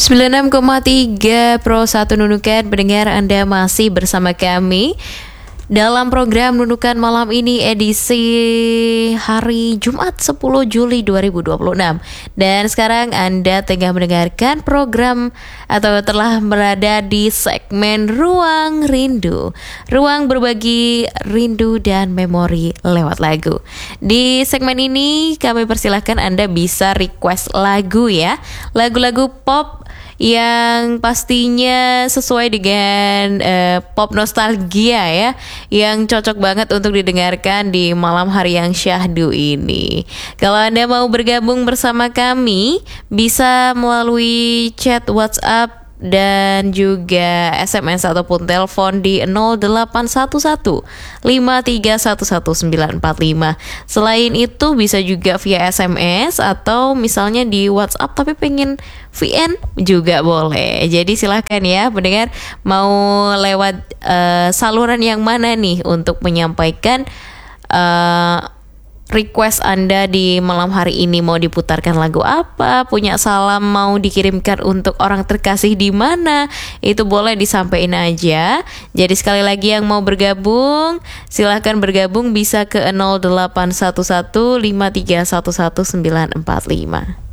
96,3 Pro 1 Nunukan. Pendengar, Anda masih bersama kami dalam program Nunukan malam ini, edisi hari Jumat 10 Juli 2026. Dan sekarang Anda tengah mendengarkan program atau telah berada di segmen Ruang Rindu, ruang berbagi rindu dan memori lewat lagu. Di segmen ini kami persilahkan Anda bisa request lagu ya, lagu-lagu pop yang pastinya sesuai dengan pop nostalgia ya, yang cocok banget untuk didengarkan di malam hari yang syahdu ini. Kalau Anda mau bergabung bersama kami, bisa melalui chat WhatsApp dan juga SMS ataupun telepon di 0811 5311945. Selain itu bisa juga via SMS atau misalnya di WhatsApp tapi pengen VN juga boleh. Jadi silahkan ya pendengar, mau lewat saluran yang mana nih untuk menyampaikan request Anda di malam hari ini. Mau diputarkan lagu apa, punya salam mau dikirimkan untuk orang terkasih di mana, itu boleh disampaikan aja. Jadi sekali lagi yang mau bergabung, silahkan bergabung bisa ke 0811 5311945.